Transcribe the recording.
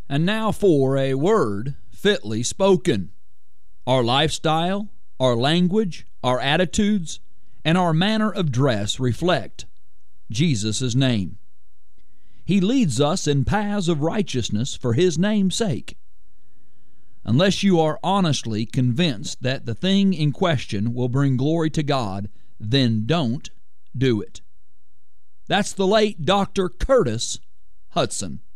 And now for a word fitly spoken. Our lifestyle, our language, our attitudes, and our manner of dress reflect Jesus' name. He leads us in paths of righteousness for His name's sake. Unless you are honestly convinced that the thing in question will bring glory to God, then don't do it. That's the late Dr. Curtis Hudson.